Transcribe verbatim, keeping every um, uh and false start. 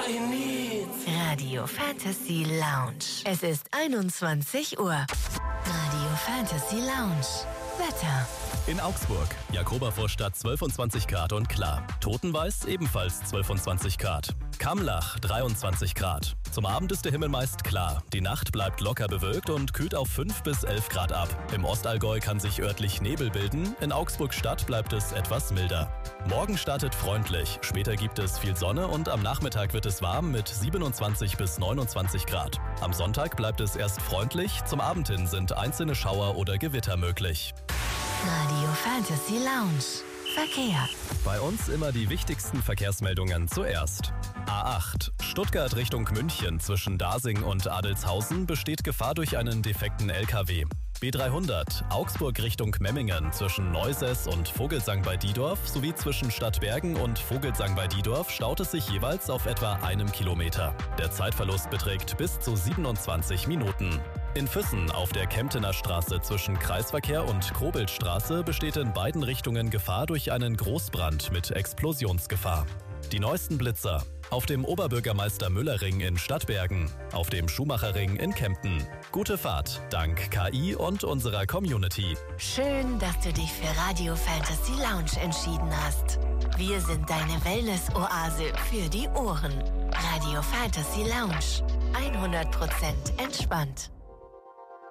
I need. Radio Fantasy Lounge. Es ist einundzwanzig Uhr. Radio Fantasy Lounge. Wetter. In Augsburg, Jakobervorstadt zwölfundzwanzig Grad und klar. Totenweiß ebenfalls zwölfundzwanzig Grad. Kamlach dreiundzwanzig Grad. Zum Abend ist der Himmel meist klar. Die Nacht bleibt locker bewölkt und kühlt auf fünf bis elf Grad ab. Im Ostallgäu kann sich örtlich Nebel bilden. In Augsburg Stadt bleibt es etwas milder. Morgen startet freundlich. Später gibt es viel Sonne und am Nachmittag wird es warm mit siebenundzwanzig bis neunundzwanzig Grad. Am Sonntag bleibt es erst freundlich. Zum Abend hin sind einzelne Schauer oder Gewitter möglich. Radio Fantasy Lounge. Verkehr. Bei uns immer die wichtigsten Verkehrsmeldungen zuerst. A acht. Stuttgart Richtung München zwischen Dasing und Adelzhausen besteht Gefahr durch einen defekten L K W. B dreihundert. Augsburg Richtung Memmingen zwischen Neusäß und Vogelsang bei Diedorf sowie zwischen Stadtbergen und Vogelsang bei Diedorf staut es sich jeweils auf etwa einem Kilometer. Der Zeitverlust beträgt bis zu siebenundzwanzig Minuten. In Füssen auf der Kemptener Straße zwischen Kreisverkehr und Kobelstraße besteht in beiden Richtungen Gefahr durch einen Großbrand mit Explosionsgefahr. Die neuesten Blitzer. Auf dem Oberbürgermeister-Müller-Ring in Stadtbergen, auf dem Schumacher-Ring in Kempten. Gute Fahrt, dank K I und unserer Community. Schön, dass du dich für Radio Fantasy Lounge entschieden hast. Wir sind deine Wellness-Oase für die Ohren. Radio Fantasy Lounge. hundert Prozent entspannt.